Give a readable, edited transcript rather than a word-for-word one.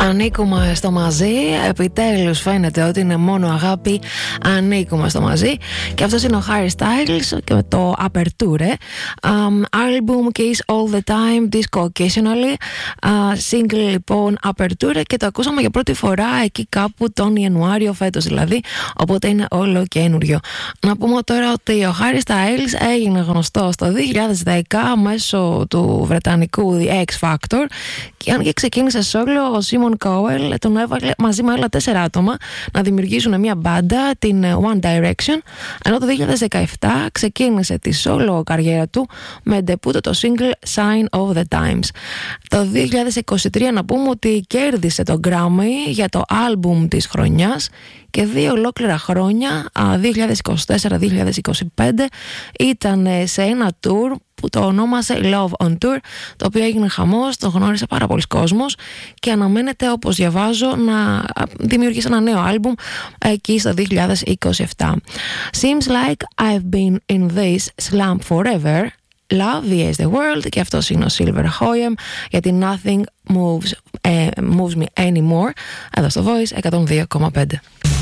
Ανήκουμε στο μαζί. Επιτέλους φαίνεται ότι είναι μόνο αγάπη. Ανήκουμε στο μαζί. Και αυτός είναι ο Harry Styles και με το Aperture. Album Kiss All The Time, Disco Occasionally. Single λοιπόν Aperture, και το ακούσαμε για πρώτη φορά εκεί κάπου τον Ιανουάριο φέτος δηλαδή. Οπότε είναι όλο καινούριο. Να πούμε τώρα ότι ο Harry Styles έγινε γνωστό στο 2010 μέσω του βρετανικού The X Factor. Και αν και ξεκίνησε solo, ο Simon Cowell τον έβαλε μαζί με άλλα 4 άτομα να δημιουργήσουν μια μπάντα, την One Direction, ενώ το 2017 ξεκίνησε τη solo καριέρα του με ντεπούτο το single Sign of the Times. Το 2023 να πούμε ότι κέρδισε το Grammy για το άλμπουμ της χρονιάς, και 2 ολόκληρα χρόνια, 2024-2025, ήταν σε ένα tour που το ονόμασε Love on Tour, το οποίο έγινε χαμός, το γνώρισε πάρα πολλοί κόσμος και αναμένεται, όπως διαβάζω, να δημιουργήσει ένα νέο άλμπουμ εκεί στο 2027. Seems like I've been in this slump forever. Love is the world, και αυτός είναι ο Silver Hoyam για την Nothing Moves Me Anymore, εδώ στο Voice 102,5.